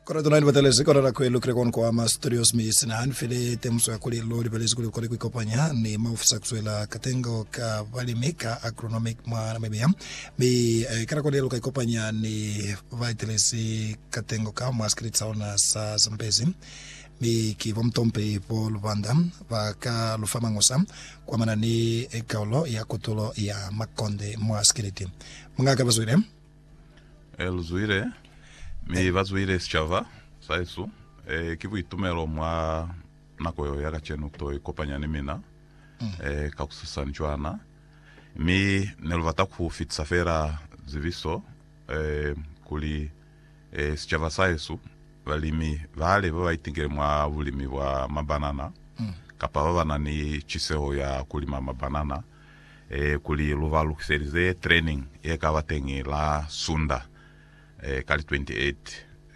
Corradona il Vatelese, correrà quello che con qua studios mi sinan, file temso a quelli loro belesi quelli con compagnia, ni ma ufsa suela katengo ka valimika agronomic ma mebia. Mi kara quello che compagnia ni Vatelese katengo ka ma scritsa ona sa Zambezi. Mi ki vom tompe Paul Vandam va ka lo famangosa kwa mana ni ekaulo ya kotolo ya makonde mwa skiliti. Mga ka bazuire? El zuire mi vazuire schava saisu kivu itumelo mwa nako ya gachenu to kopanya ni mina kakususan juana mi nelvata ku fitsafera ziviso kuli schava saisu valimi vale vaitingere mwa vulimi wa mabanana kapava vanani chiseo ya kulima mabanana kuli luvalu serize training yekawatengi la sunda kali 28